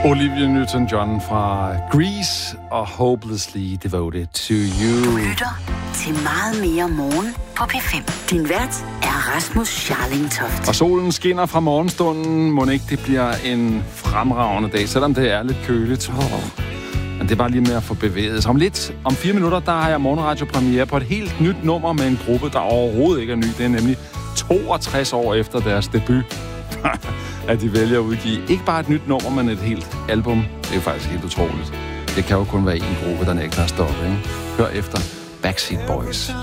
Olivia Newton-John fra Grease og Hopelessly Devoted to You. Du lytter til meget mere morgen på P5. Din vært er Rasmus Scharling Toft. Og solen skinner fra morgenstunden. Mon ikke det bliver en fremragende dag, selvom det er lidt køligt. Men det er bare lige med at få bevæget sig. Om 4 minutter, der har jeg morgenradio-premiere på et helt nyt nummer med en gruppe, der overhovedet ikke er ny. Det er nemlig 62 år efter deres debut, at de vælger at udgive ikke bare et nyt nummer, men et helt album. Det er jo faktisk helt utroligt. Det kan jo kun være en gruppe, der nægter at stoppe, ikke? Hør efter Backseat Boys.